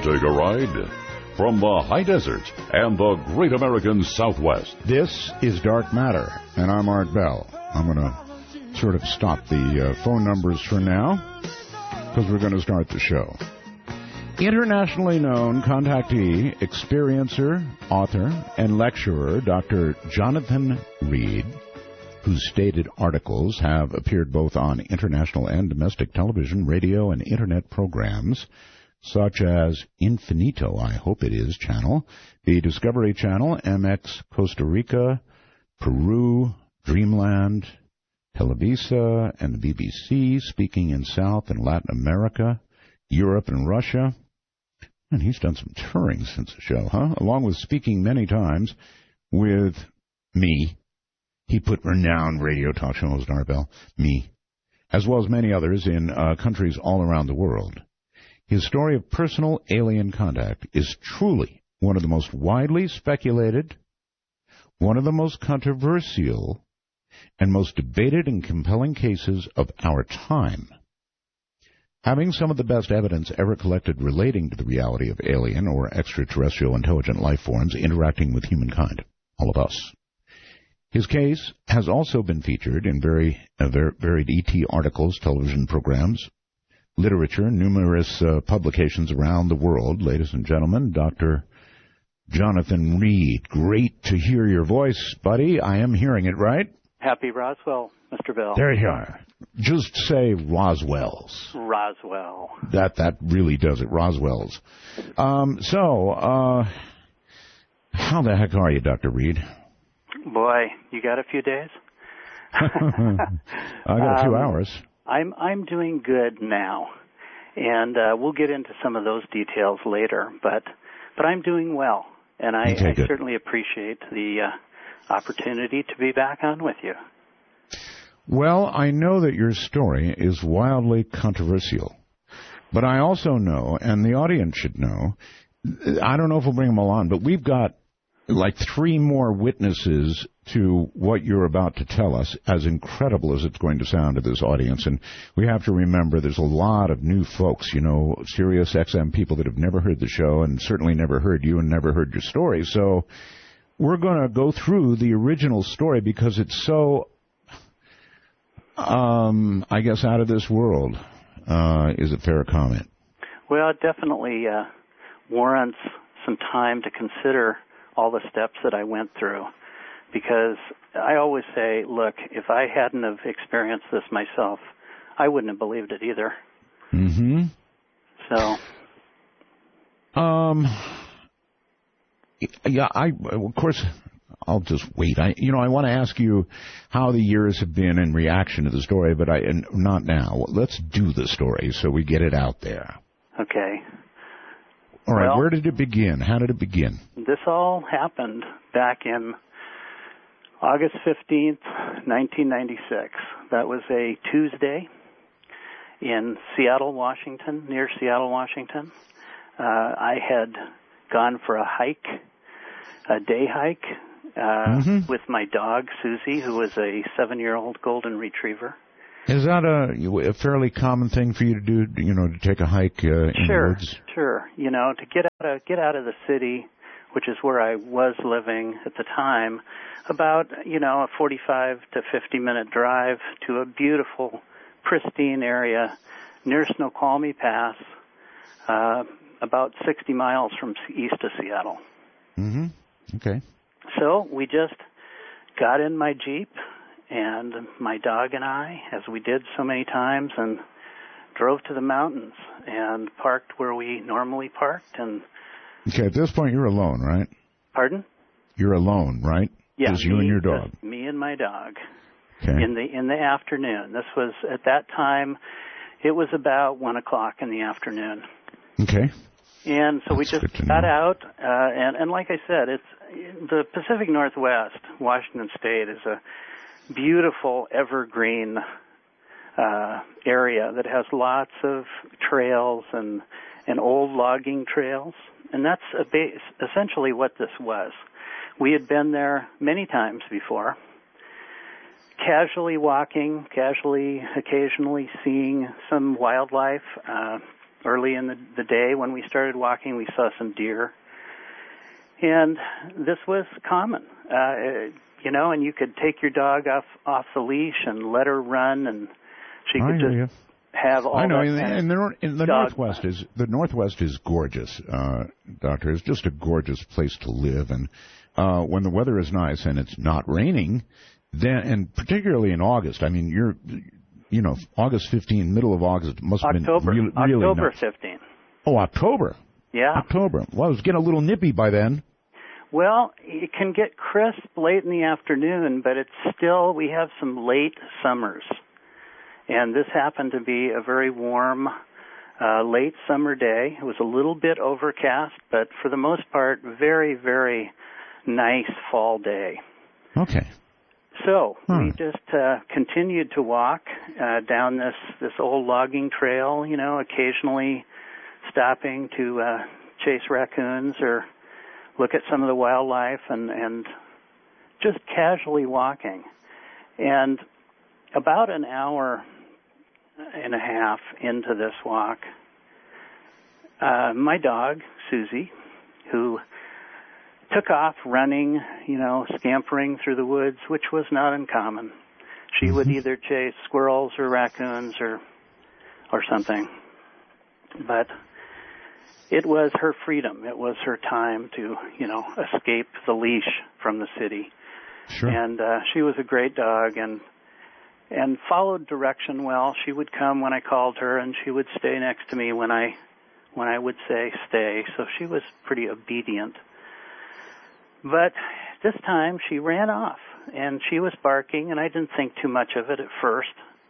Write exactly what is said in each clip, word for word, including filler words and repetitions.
Take a ride from the high desert and the great American Southwest. This is Dark Matter, and I'm Art Bell. I'm going to sort of stop the uh, phone numbers for now, because we're going to start the show. Internationally known contactee, experiencer, author, and lecturer, Doctor Jonathan Reed, whose stated articles have appeared both on international and domestic television, radio, and Internet programs, such as Infinito, I hope it is, channel, the Discovery Channel, M X Costa Rica, Peru, Dreamland, Televisa, and the B B C, speaking in South and Latin America, Europe and Russia. And he's done some touring since the show, huh? Along with speaking many times with me. He put renowned radio talk show host Art Bell, me, as well as many others in uh, countries all around the world. His story of personal alien contact is truly one of the most widely speculated, one of the most controversial, and most debated and compelling cases of our time. Having some of the best evidence ever collected relating to the reality of alien or extraterrestrial intelligent life forms interacting with humankind, all of us. His case has also been featured in very uh, varied E T articles, television programs, literature, numerous uh, publications around the world. Ladies and gentlemen, Doctor Jonathan Reed, great to hear your voice, buddy. I am hearing it right. Happy Roswell, Mister Bell. There you are. Just say Roswell's. Roswell. That that really does it, Roswell's. Um, so, uh, how the heck are you, Doctor Reed? Boy, you got a few days? I got a few um, hours. I'm I'm doing good now, and uh, we'll get into some of those details later. But but I'm doing well, and I, okay, I certainly appreciate the uh, opportunity to be back on with you. Well, I know that your story is wildly controversial, but I also know, and the audience should know, I don't know if we'll bring them all on, but we've got like three more witnesses to what you're about to tell us, as incredible as it's going to sound to this audience. And we have to remember there's a lot of new folks, you know, Sirius X M people that have never heard the show and certainly never heard you and never heard your story. So we're going to go through the original story because it's so, um, I guess, out of this world. Uh, is a fair comment? Well, it definitely uh, warrants some time to consider all the steps that I went through, because I always say, look, if I hadn't have experienced this myself, I wouldn't have believed it either. Mm-hmm. So, um, yeah, I of course I'll just wait. I, you know, I want to ask you how the years have been in reaction to the story, but I and not now. Let's do the story so we get it out there. Okay. All right, well, where did it begin? How did it begin? This all happened back in August fifteenth, nineteen ninety-six. That was a Tuesday in Seattle, Washington, near Seattle, Washington. Uh, I had gone for a hike, a day hike, uh, mm-hmm. with my dog, Susie, who was a seven-year-old golden retriever. Is that a, a fairly common thing for you to do, you know, to take a hike uh, in sure, the woods? Sure, You know, to get out of, get out of the city, which is where I was living at the time, about, you know, a forty-five to fifty minute drive to a beautiful, pristine area near Snoqualmie Pass, uh, about sixty miles from east of Seattle. Mm-hmm. Okay. So we just got in my Jeep, and my dog and I, as we did so many times, and drove to the mountains and parked where we normally parked. And okay, at this point you're alone, right? Pardon? You're alone, right? Yeah, just you me, and your dog. Just me and my dog. Okay. In the in the afternoon. This was at that time. It was about one o'clock in the afternoon. Okay. And so That's we just got out, uh, and and like I said, it's the Pacific Northwest, Washington State, is a beautiful evergreen uh, area that has lots of trails and and old logging trails, and that's a base, essentially what this was. We had been there many times before, casually walking, casually, occasionally seeing some wildlife. Uh, early in the, the day when we started walking, we saw some deer. And this was common, uh, you know, and you could take your dog off, off the leash and let her run, and she could just you. have all I know, that in, kind in the, in the dog Northwest is the Northwest is gorgeous, uh, Doctor. It's just a gorgeous place to live, and uh, when the weather is nice and it's not raining, then, and particularly in August, I mean, you're, you know, August fifteenth, middle of August must have October, been re- really October nice. fifteenth. Oh, October. Yeah. October. Well, it was getting a little nippy by then. Well, it can get crisp late in the afternoon, but it's still, we have some late summers. And this happened to be a very warm, uh, late summer day. It was a little bit overcast, but for the most part, very, very nice fall day. Okay. So hmm. we just uh, continued to walk uh, down this, this old logging trail, you know, occasionally stopping to uh, chase raccoons or look at some of the wildlife, and, and just casually walking. And about an hour and a half into this walk, uh, my dog, Susie, who took off running, you know, scampering through the woods, which was not uncommon. She would either chase squirrels or raccoons or or something. But it was her freedom. It was her time to, you know, escape the leash from the city. Sure. And uh, she was a great dog and and followed direction well. She would come when I called her, and she would stay next to me when I when I would say stay. So she was pretty obedient. But this time she ran off, and she was barking, and I didn't think too much of it at first.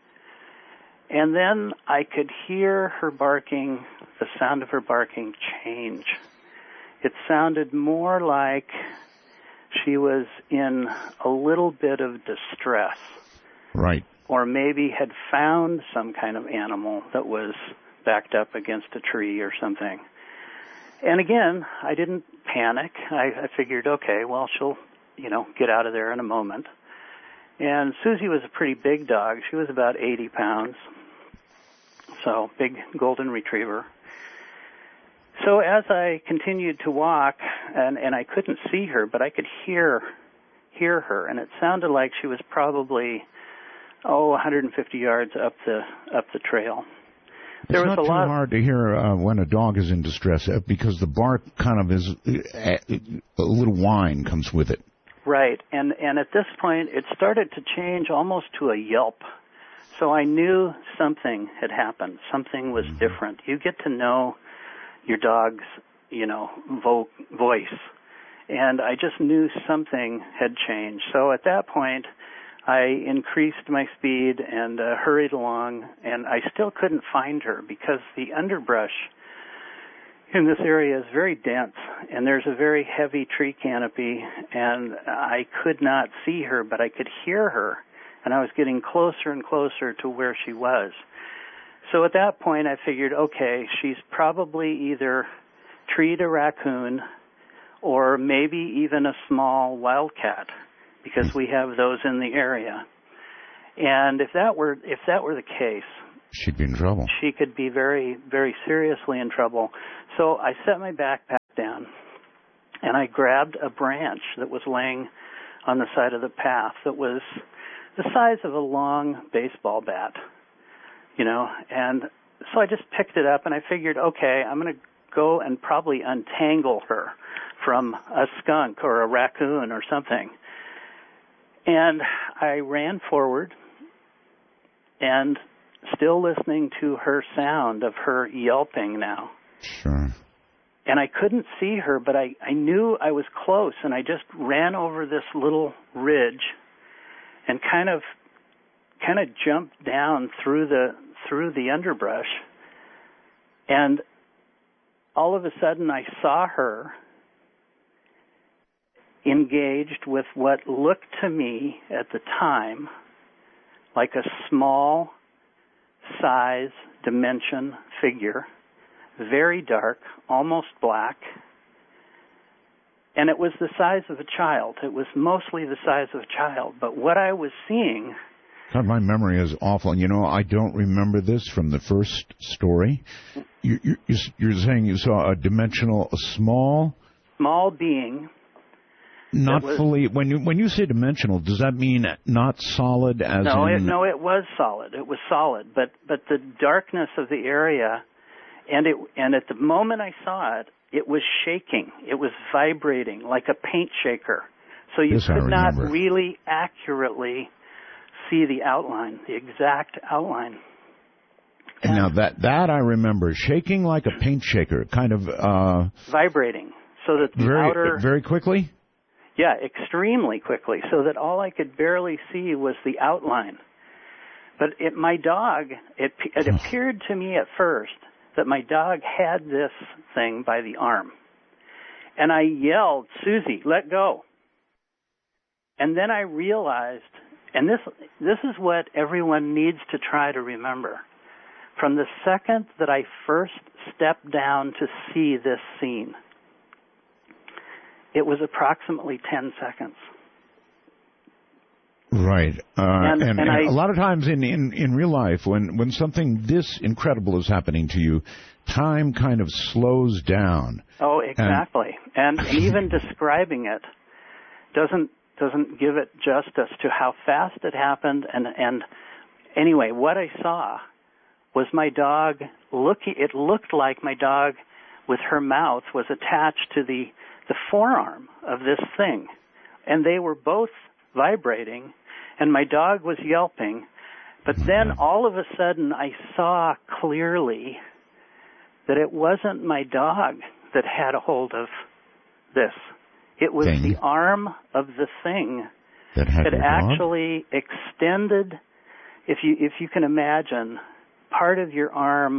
And then I could hear her barking, the sound of her barking change. It sounded more like she was in a little bit of distress. Right. Or maybe had found some kind of animal that was backed up against a tree or something. And again, I didn't panic. I, I figured, okay, well, she'll, you know, get out of there in a moment. And Susie was a pretty big dog. She was about eighty pounds. So, big golden retriever. So as I continued to walk, and, and I couldn't see her, but I could hear hear her, and it sounded like she was probably, oh, one hundred fifty yards up the up the trail. There it's was not a too lot hard to hear uh, when a dog is in distress uh, because the bark kind of is uh, a little whine comes with it. Right, and and at this point it started to change almost to a yelp. So I knew something had happened. Something was mm-hmm. different. You get to know your dog's, you know, vo- voice, and I just knew something had changed. So at that point, I increased my speed and uh, hurried along, and I still couldn't find her because the underbrush in this area is very dense, and there's a very heavy tree canopy, and I could not see her, but I could hear her, and I was getting closer and closer to where she was. So at that point, I figured, okay, she's probably either treed a raccoon or maybe even a small wildcat, because we have those in the area. And if that were if that were the case, she'd be in trouble. She could be very, very seriously in trouble. So I set my backpack down, and I grabbed a branch that was laying on the side of the path that was the size of a long baseball bat, you know. And so I just picked it up, and I figured, okay, I'm going to go and probably untangle her from a skunk or a raccoon or something. And I ran forward, and still listening to her sound of her yelping now. Sure. And I couldn't see her, but I, I knew I was close, and I just ran over this little ridge and kind of kind of jumped down through the through the underbrush. And all of a sudden I saw her engaged with what looked to me at the time like a small size, dimension figure, very dark, almost black, and it was the size of a child. It was mostly the size of a child, but what I was seeing God, my memory is awful. And, you know, I don't remember this from the first story. You, you, you're saying you saw a dimensional, a small... Small being. Not was, fully... When you when you say dimensional, does that mean not solid as no, in... It, no, it was solid. It was solid. But but the darkness of the area, and it and at the moment I saw it, it was shaking. It was vibrating like a paint shaker. So you this could not really accurately see the outline, the exact outline. And, and now that that I remember, shaking like a paint shaker, kind of... Uh, vibrating, so that the very, outer... Very quickly? Yeah, extremely quickly, so that all I could barely see was the outline. But it, my dog, it, it appeared to me at first that my dog had this thing by the arm. And I yelled, "Susie, let go." And then I realized, and this this is what everyone needs to try to remember. From the second that I first stepped down to see this scene, it was approximately ten seconds. Right. Uh, and and, and I, a lot of times in, in, in real life, when, when something this incredible is happening to you, time kind of slows down. Oh, exactly. And, and, and even describing it doesn't doesn't give it justice to how fast it happened. And, and anyway, what I saw was my dog looking, it looked like my dog with her mouth was attached to the, the forearm of this thing. And they were both vibrating, and my dog was yelping. But then all of a sudden I saw clearly that it wasn't my dog that had a hold of this. It was thing. the arm of the thing that had that actually dog? extended, if you if you can imagine, part of your arm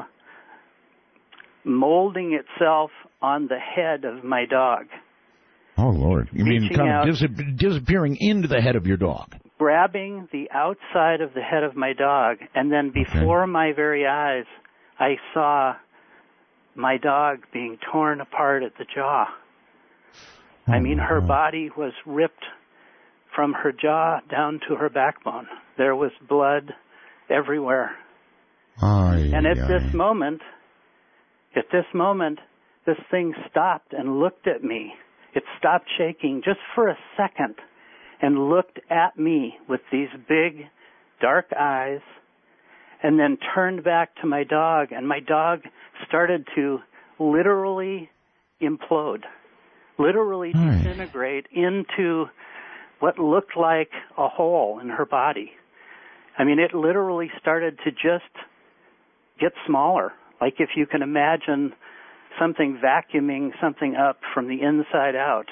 molding itself on the head of my dog. Oh, Lord. You mean kind out, of dis- disappearing into the head of your dog? Grabbing the outside of the head of my dog, and then before okay. my very eyes, I saw my dog being torn apart at the jaw. Oh, I mean, her God. body was ripped from her jaw down to her backbone. There was blood everywhere. Aye, and at aye. this moment, at this moment, this thing stopped and looked at me. It stopped shaking just for a second and looked at me with these big, dark eyes, and then turned back to my dog, and my dog started to literally implode, literally Aye. disintegrate into what looked like a hole in her body. I mean, it literally started to just get smaller, like if you can imagine something vacuuming something up from the inside out.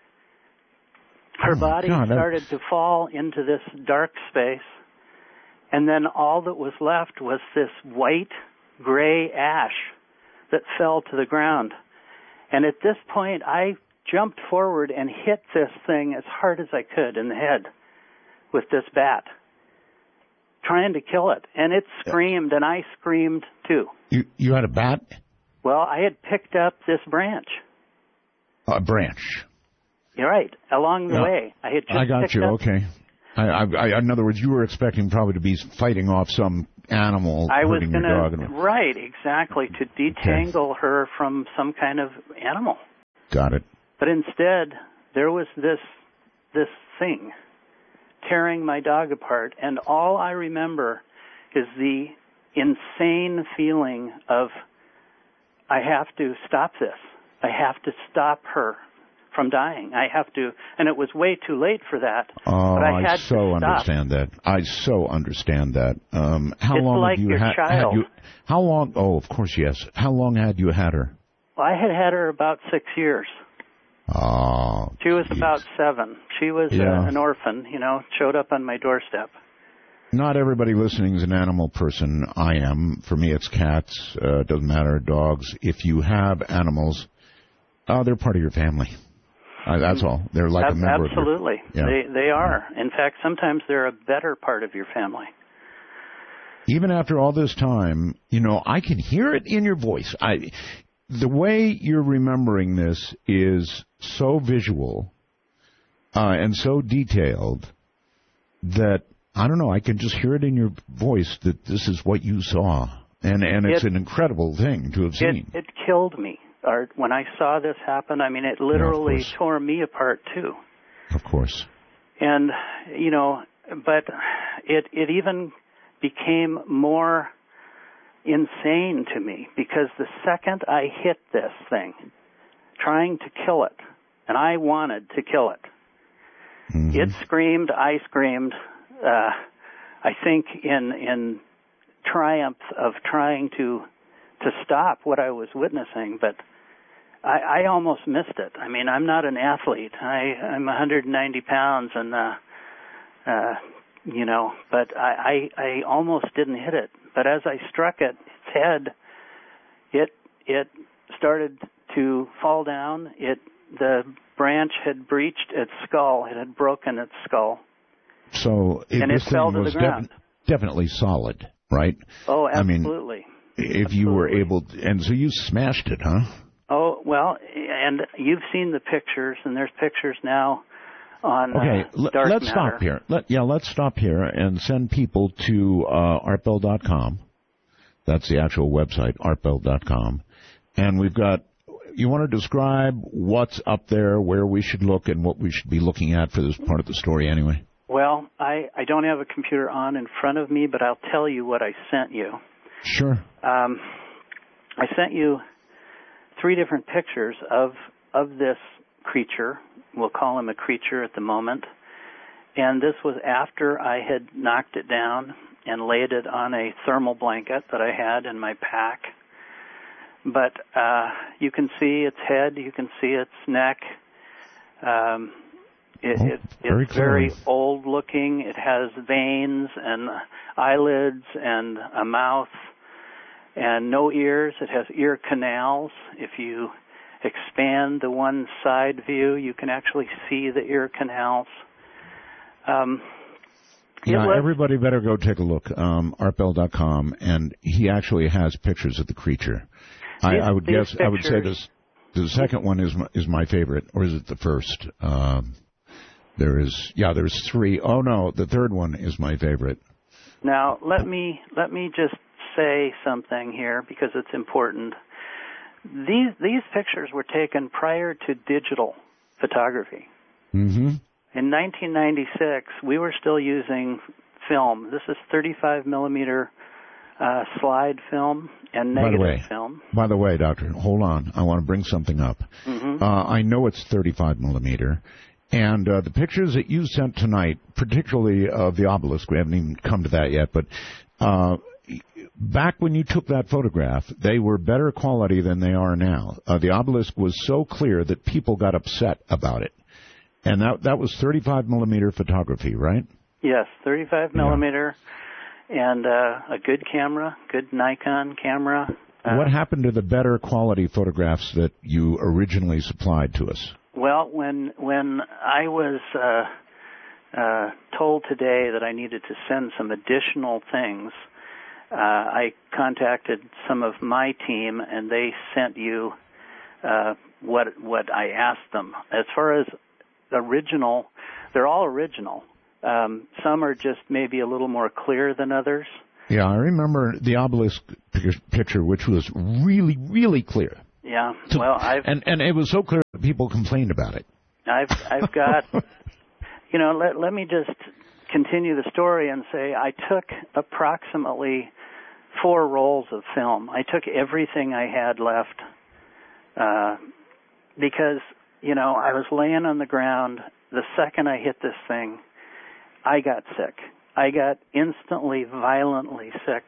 Her oh body God, started to fall into this dark space, and then all that was left was this white, gray ash that fell to the ground. And at this point, I jumped forward and hit this thing as hard as I could in the head with this bat, trying to kill it. And it screamed, and I screamed too. You you had a bat? Well, I had picked up this branch. A branch. You're right. Along the no, way, I had just I got picked you. up, Okay. I, I, I, in other words, you were expecting probably to be fighting off some animal I was hurting gonna, your dog. Right, exactly, to detangle okay. her from some kind of animal. Got it. But instead, there was this this thing tearing my dog apart, and all I remember is the insane feeling of, I have to stop this. I have to stop her from dying. I have to, and it was way too late for that. Oh, but I, had I so to stop. understand that. I so understand that. Um, how it's long like have you your ha- child. had you? How long? Oh, of course, yes. How long had you had her? Well, I had had her about six years. Oh, she was geez. about seven. She was yeah. uh, an orphan, you know, showed up on my doorstep. Not everybody listening is an animal person. I am. For me, it's cats. Uh, doesn't matter. Dogs. If you have animals, uh, they're part of your family. Uh, that's all. They're like Ab- a member absolutely. of your... Yeah. They, they are. In fact, sometimes they're a better part of your family. Even after all this time, you know, I can hear it in your voice. I, the way you're remembering this is so visual uh, and so detailed that I don't know, I can just hear it in your voice that this is what you saw. And and it's it, an incredible thing to have seen. It, it killed me, Art. When I saw this happen, I mean, it literally yeah, tore me apart, too. Of course. And, you know, but it it even became more insane to me because the second I hit this thing, trying to kill it, and I wanted to kill it, mm-hmm. it screamed, I screamed, uh, I think in in triumph of trying to to stop what I was witnessing, but I, I almost missed it. I mean, I'm not an athlete. I, I'm one hundred ninety pounds, and uh, uh, you know, but I, I I almost didn't hit it. But as I struck it, its head, it it started to fall down. It the branch had breached its skull. It had broken its skull. So it, and this it fell thing to was the ground. Def- definitely solid, right? Oh, I absolutely. mean, if absolutely. you were able, to, and so you smashed it, huh? Oh, well, and you've seen the pictures, and there's pictures now on okay, uh, l- Dark let's Matter. stop here. Let, yeah, let's stop here and send people to uh, art bell dot com. That's the actual website, art bell dot com. And we've got, you want to describe what's up there, where we should look, and what we should be looking at for this part of the story anyway? Well, I, I don't have a computer on in front of me, but I'll tell you what I sent you. Sure. Um, I sent you three different pictures of of this creature. We'll call him a creature at the moment. And this was after I had knocked it down and laid it on a thermal blanket that I had in my pack. But uh, you can see its head, you can see its neck. Um, it, oh, it, very it's very clearly. old looking. It has veins and eyelids and a mouth and no ears. It has ear canals. If you expand the one side view, you can actually see the ear canals. Um, yeah, was, everybody better go take a look, um, art bell dot com, and he actually has pictures of the creature. I, these, I would guess, pictures, I would say this, the second one is my, is my favorite, or is it the first? Um, there is, yeah, there's three. Oh no, the third one is my favorite. Now, let me, let me just say something here because it's important. These these pictures were taken prior to digital photography. Mm-hmm. In nineteen ninety-six, we were still using film. This is thirty-five millimeter uh, slide film and negative by the way, film. By the way, Doctor, hold on. I want to bring something up. Mm-hmm. Uh, I know it's thirty-five millimeter, and uh, the pictures that you sent tonight, particularly of the obelisk, we haven't even come to that yet, but uh, back when you took that photograph, they were better quality than they are now. Uh, the obelisk was so clear that people got upset about it. And that that was thirty-five millimeter photography, right? Yes, thirty-five millimeter, yeah. and uh, a good camera, good Nikon camera. Uh, what happened to the better quality photographs that you originally supplied to us? Well, when when I was uh, uh, told today that I needed to send some additional things, uh, I contacted some of my team, and they sent you uh, what what I asked them. As far as original, they're all original. Um, some are just maybe a little more clear than others. Yeah, I remember the obelisk picture, which was really, really clear. Yeah, well, I've and and it was so clear that people complained about it. I've I've got, you know, let let me just continue the story and say I took approximately four rolls of film. I took everything I had left uh, because. You know, I was laying on the ground. The second I hit this thing, I got sick. I got instantly, violently sick,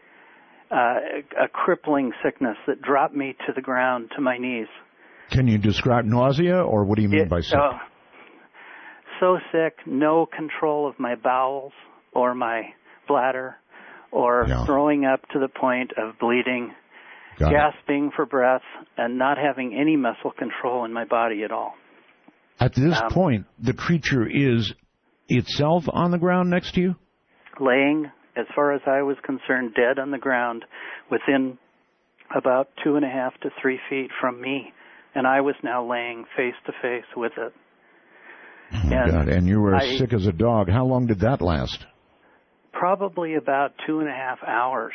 uh, a crippling sickness that dropped me to the ground, to my knees. Can you describe nausea, or what do you mean it, by sick? Uh, so sick, no control of my bowels or my bladder, or yeah. throwing up to the point of bleeding. Got gasping it. for breath, and not having any muscle control in my body at all. At this um, point, the creature is itself on the ground next to you? Laying, as far as I was concerned, dead on the ground within about two and a half to three feet from me, and I was now laying face to face with it. Oh, my and God, and you were I, as sick as a dog. How long did that last? probably about two and a half hours.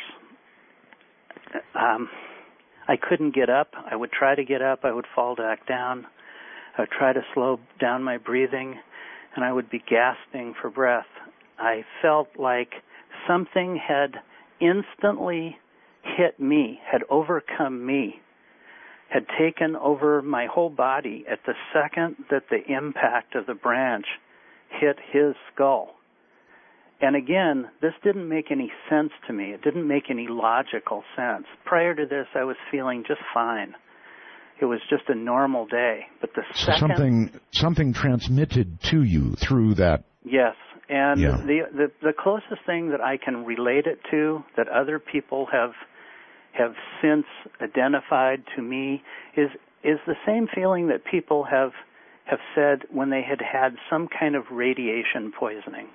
Um, I couldn't get up. I would try to get up. I would fall back down. I would try to slow down my breathing, and I would be gasping for breath. I felt like something had instantly hit me, had overcome me, had taken over my whole body at the second that the impact of the branch hit his skull. And again, this didn't make any sense to me. It didn't make any logical sense. Prior to this, I was feeling just fine. It was just a normal day. But the so second... Something, something transmitted to you through that... Yes. And yeah. the, the the closest thing that I can relate it to, that other people have have since identified to me, is is the same feeling that people have have said when they had had some kind of radiation poisoning.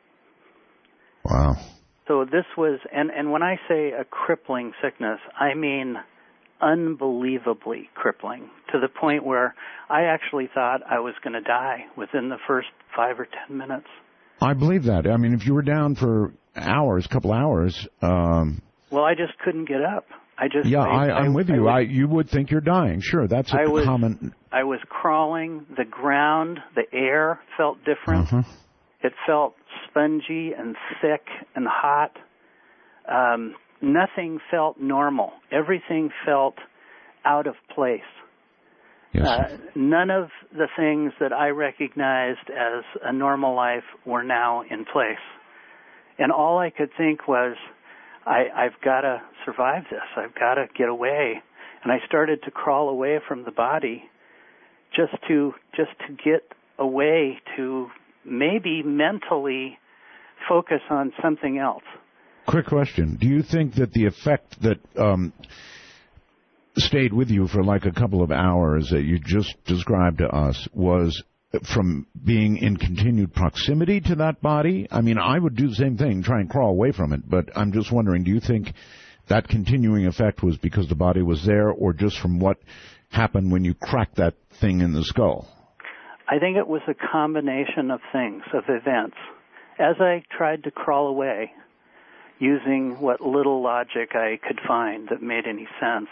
Wow. So this was, and, and when I say a crippling sickness, I mean unbelievably crippling, to the point where I actually thought I was going to die within the first five or ten minutes. I believe that. I mean, if you were down for hours, a couple hours... Um, well, I just couldn't get up. I just... Yeah, I, I, I'm I, with you. I, I You would think you're dying. Sure, that's a I was, common... I was crawling. The ground, the air felt different. Uh-huh. It felt spongy and thick and hot. Um, nothing felt normal. Everything felt out of place. Yes. Uh, none of the things that I recognized as a normal life were now in place. And all I could think was, I, I've got to survive this. I've got to get away. And I started to crawl away from the body just to just to get away, to maybe mentally focus on something else. Quick question. Do you think that the effect that um, stayed with you for like a couple of hours that you just described to us was from being in continued proximity to that body? I mean, I would do the same thing, try and crawl away from it, but I'm just wondering, do you think that continuing effect was because the body was there, or just from what happened when you cracked that thing in the skull? I think it was a combination of things, of events. As I tried to crawl away, using what little logic I could find that made any sense,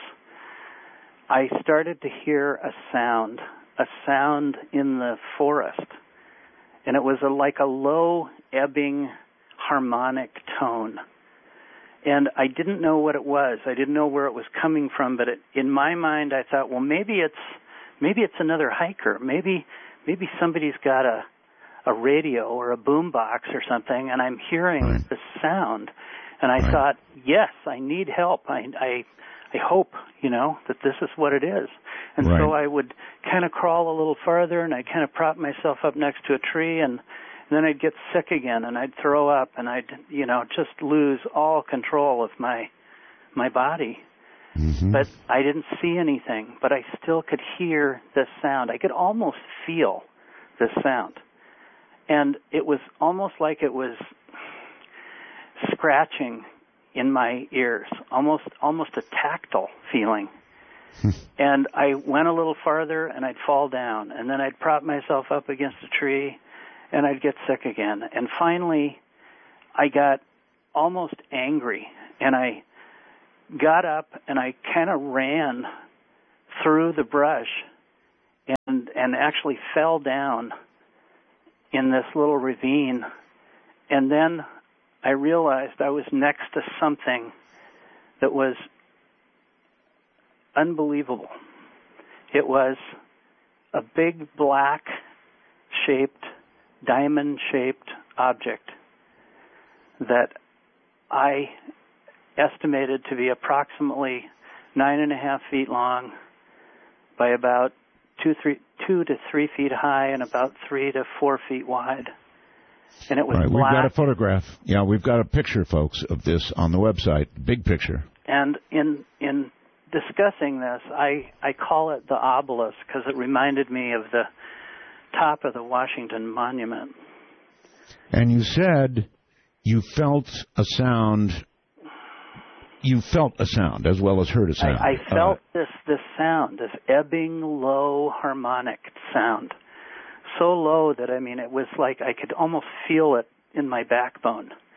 I started to hear a sound, a sound in the forest. And it was a, like a low, ebbing, harmonic tone. And I didn't know what it was. I didn't know where it was coming from, but it, in my mind I thought, well, maybe it's maybe it's another hiker. Maybe maybe somebody's got a a radio or a boombox or something, and I'm hearing right. the sound. And I right. thought, yes, I need help. I, I I hope, you know, that this is what it is. And right. so I would kind of crawl a little farther, and I'd kind of prop myself up next to a tree, and, and then I'd get sick again, and I'd throw up, and I'd, you know, just lose all control of my my body. Mm-hmm. But I didn't see anything, but I still could hear this sound. I could almost feel this sound. And it was almost like it was scratching in my ears, almost almost a tactile feeling. And I went a little farther, and I'd fall down, and then I'd prop myself up against a tree, and I'd get sick again. And finally, I got almost angry, and I got up, and I kind of ran through the brush and and actually fell down in this little ravine. And then I realized I was next to something that was unbelievable. It was a big black-shaped, diamond-shaped object that I estimated to be approximately nine and a half feet long by about two, three, two to three feet high and about three to four feet wide. And it was right, black. We've got a photograph. Yeah, we've got a picture, folks, of this on the website. Big picture. And in in discussing this, I, I call it the obelisk because it reminded me of the top of the Washington Monument. And you said you felt a sound. You felt a sound as well as heard a sound. I, I felt uh, this, this sound, this ebbing, low, harmonic sound. So low that, I mean, it was like I could almost feel it in my backbone.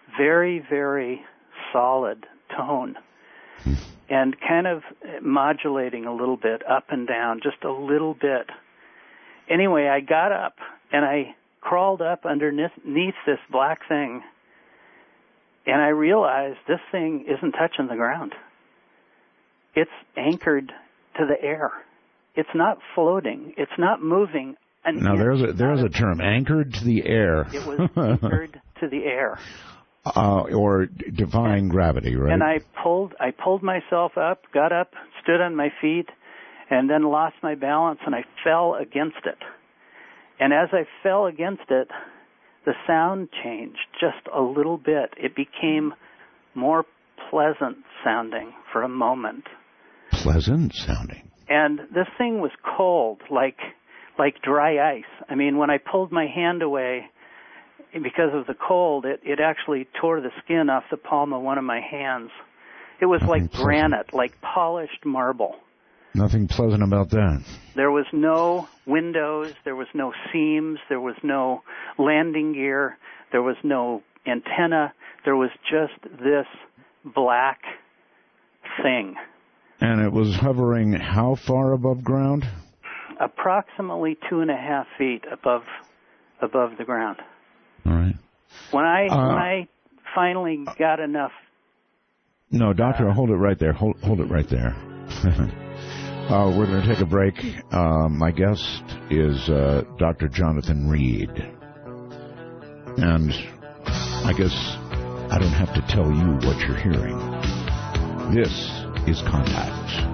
very, very solid tone and kind of modulating a little bit up and down, just a little bit. Anyway, I got up and I crawled up underneath this black thing, and I realized this thing isn't touching the ground. It's anchored to the air. It's not floating. It's not moving. And now, there's a, there's a term, anchored to the air. It was anchored to the air. Uh, or defying and, gravity, right? And I pulled, I pulled myself up, got up, stood on my feet, and then lost my balance, and I fell against it. And as I fell against it, the sound changed just a little bit. It became more pleasant sounding for a moment. Pleasant sounding. And this thing was cold, like like dry ice. I mean, when I pulled my hand away, because of the cold, it, it actually tore the skin off the palm of one of my hands. It was Nothing like pleasant. granite, like polished marble. Nothing pleasant about that. There was no windows, there was no seams, there was no landing gear, there was no antenna, there was just this black thing. And it was hovering how far above ground? Approximately two and a half feet above above the ground. All right. When I uh, when I finally got enough. No, doctor, uh, hold it right there. Hold hold it right there. uh, we're going to take a break. Uh, my guest is uh, Doctor Jonathan Reed, and I guess I don't have to tell you what you're hearing. This is Contact.